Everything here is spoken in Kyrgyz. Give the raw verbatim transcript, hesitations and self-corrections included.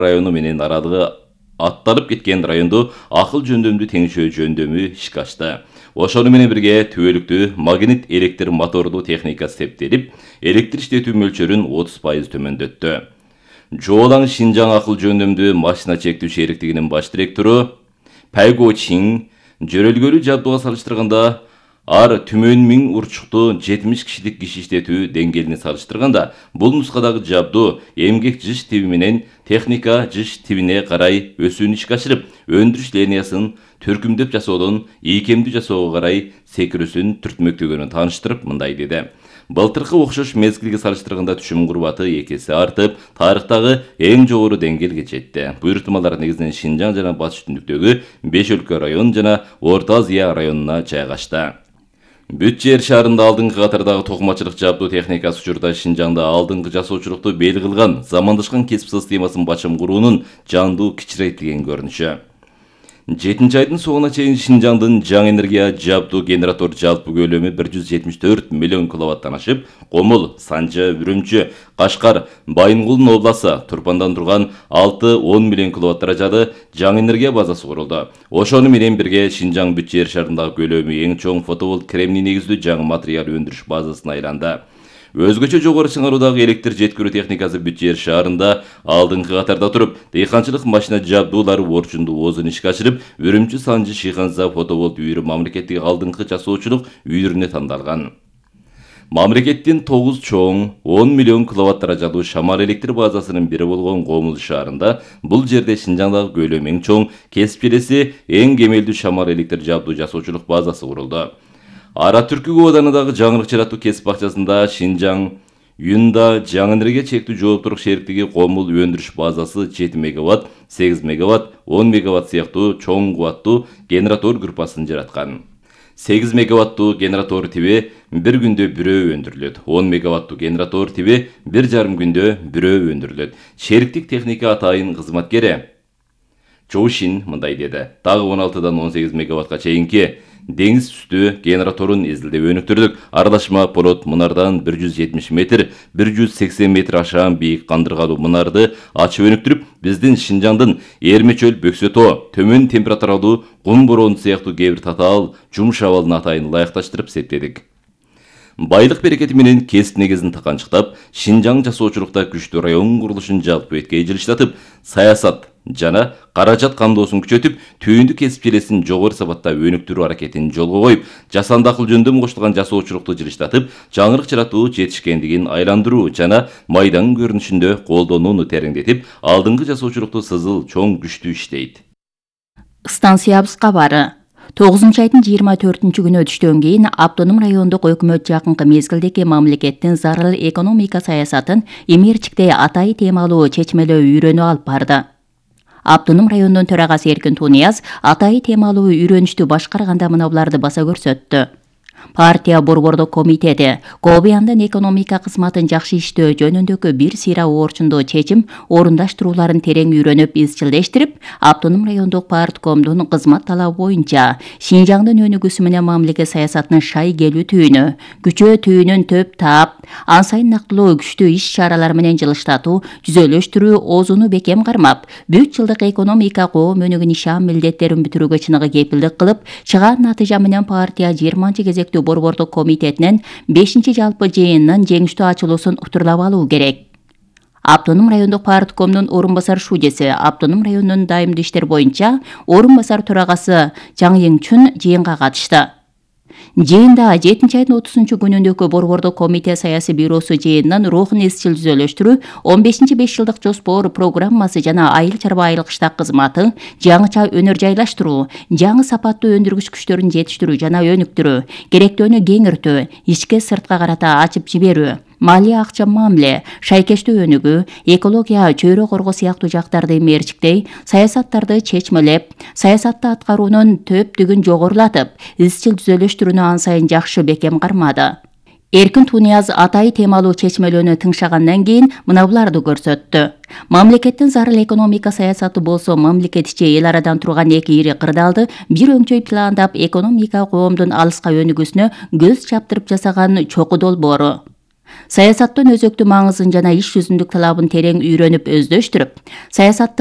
району менен аралыгы атталып кеткен районду акыл жөндөмдүү теңшөө жөндөмү ишке ашты. Ошону менен бирге түбөлүктүү магнит электр мотордуу техника септелип, электр иштетүү мөлчөрүн отуз пайыз төмөндөттү. Жоолаң Шинжаң акыл жөндөмдүү машина чектүү шериктигинин баш директору Пайго Чин жөрөлгөлүү жабдууга салыштырганда ар түмөн миң урчуктуу жетимиш кишилик киши иштетүү деңгээлине салыштырганда бул нускадагы жабдуу эмгек жыш тиби менен техника жыш тибине карай өсүүнү ишке ашырып, өндүрүш линиясын төркүмдөп жасоодон ийкемдүү жасоого карай секирүүсүн түртмөктөгөнүн тааныштырып мындай деди. Былтыркы окшош мезгилге салыштырганда түшүм курбаты эки эсе артып, тарыхтагы эң жогору деңгээлге жетти. Буйртмалар негизинен Шинжаң жана Батыш түндүктөгү беш өлкө район жана Орто Азия районуна жайгашты. Бүт жер шаарында алдыңкы катардагы токумачылык жабдуу техникасы учурда Шинжаңда алдыңкы жасоочулукту бел кылган замандашкан кесип системасын башым куруунун жандуу кичирейтилген көрүнүшү. жетинчи айдын соңуна чейин Шинжаңдын жаңы энергия жабдуу генератор жалпы көлөмү бир жүз жетимиш төрт миллион киловаттан ашып, Комул, Санжы, Үрүмчү, Кашкар, Байынгулдун обласы Турпандан турган алты он миллион киловатт даражалы жаңы энергия базасы курулду. Ошону менен бирге Шинжаң бүт жер шарындагы көлөмү эң чоң фотоволт кремний негиздүү жаңы материал өндүрүш базасына айланды. Өзгөчө жогору чыңаруудагы электр жеткирүү техникасы бүт жер шаарында алдыңкы катарда туруп, дыйканчылык машина жабдуулары орчундуу оозун ишке ашырып, Үрүмчү, Санжы, Шыйханза фотоволт үйрү мамлекеттик алдыңкы жасоочулук үйрүнө тандалган. Мамлекеттин тогуз чоң он миллион киловатт даражалуу шамал электр базасынын бири болгон Комул шаарында бул жерде Шинжаңдагы көлөмү эң чоң, кесипчилеси эң кемелдүү шамал электр жабдуу жасоочулук базасы курулду. Ара Түркү ооданындагы жаңылык жаратуу кесип бакчасында Шинжаң Юнда жаңы энергия чектүү жооптуулук шериктиги Комул өндүрүш базасы жети мегаватт, сегиз мегаватт, он мегаватт сыяктуу чоң кубаттуу генератор группасын жараткан. сегиз мегаваттуу генератор тиби бир күндө бирөө өндүрүлөт. он мегаваттуу генератор тиби бир жарым күндө бирөө өндүрүлөт. Шериктик техника атайын кызматкери Чоушин мындай деди. Дагы он алтыдан он сегиз мегаваттка чейинки деңиз үстү генераторун изилдеп өнүктүрдүк. Аралашма полот мунардан бир жүз жетимиш метр, бир жүз сексен метр ашаан бийик кандыргалуу мунарды ачып өнүктүрүп, биздин Шинжаңдын Эрмечөл, Бөксөтоо, төмөн температуралуу кум бороону сыяктуу кээ бир татаал жумуш абалын атайын ылайыкташтырып септедик. Байлык берекети менен кесип негизин таканчыктап, Шинжаң жасоочулукта күчтүү район курулушун жалпы эткей жылыштатып, саясат жана каражат кандоосун күчөтүп, түйүндү кесипчилесин жогору сапатта өнүктүрүү аракетин жолго коюп, жасанды акыл жөндөмү коштулган жасоочулукту жылыштатып, жаңырык жаратуу жетишкендигин айландыруу жана майдан көрүнүшүндө колдонууну тереңдетип, алдыңкы жасоочулукту сызыл чоң күчтүү иштейт. Станциябыз кабары тогузунчу айдын жыйырма төртүнчү күнү түштөн кийин автоном райондук өкмөт жакынкы мезгилдеги мамлекеттин зарыл экономика саясатын эмерчиктей атайы темалуу чечмелөө үйрөнүү алып барды. Автоном районунун төрагасы Эркин Тунияз атайы темалуу үйрөнүштү башкарганда мына буларды баса көрсөттү. Партия борбордук комитети Кобияндын экономика кызматын жакшы иштөө жөнүндөгү бир сыйра орчундуу чечим орундаштырууларын терең үйрөнүп изчилдештирип, автоном райондук парткомдун кызмат талабы боюнча Шинжаңдын өнүгүүсү менен мамлекет саясатынын шай келүү түйүнү, күчөө түйүнүн төп таап, ан сайын нактылуу күчтүү иш чаралар менен жылыштатуу, түзөлөштүрүү оозуну бекем кармап, бүт жылдык экономика коом өнүгүн ишан милдеттерин бүтүрүүгө чыныгы кепилдик кылып, чыгаан натыйжа менен партия жыйырманчы кезектүү борбордук комитетинин бешинчи жалпы жыйынынын жеңиштүү ачылуусун утурлап алуу керек. Автоном райондук парткомдун орун басар шудеси, автоном районунун дайымдуу иштер боюнча орун басар төрагасы Жаң Еңчүн жыйынга катышты. Жыйында жетинчи айдын отузунчу күнүндөгү борбордук комитет саясий бюросу жыйынынан рухун изчил түзөлөштүрүү, он бешинчи беш жылдык жоспор программасы жана айыл чарба айыл кыштак кызматы, жаңыча өнөр жайлаштыруу, жаңы сапаттуу өндүргүч күчтөрүн жетиштирүү жана өнүктүрүү, керектөөнү кеңиртүү, ичке сыртка карата ачып жиберүү, малия акча мамиле, шайкештүү өнүгүү, экология, чөйрө коргоо сыяктуу жактарды эмерчиктей, саясаттарды чечмелеп, саясатты аткаруунун төптүгүн жогорулатып, изчил түзөлөштүрүүнү ан сайын жакшы бекем кармады. Эркин Тунияз атайы темалуу чечмелөөнү тыңшагандан кийин мына буларды көрсөттү. Мамлекеттин зарыл экономика саясаты болсо мамлекет ичи эл арадан турган эки ири кырдаалды бир өңчөй пландап экономика коомдун алыска өнүгүүсүнө көз чаптырып жасаган чокуу долбоору. Саясаттын өзөктүү маңызын жана иш жүзүндүк талабын терең үйрөнүп өздөштүрүп, саясатты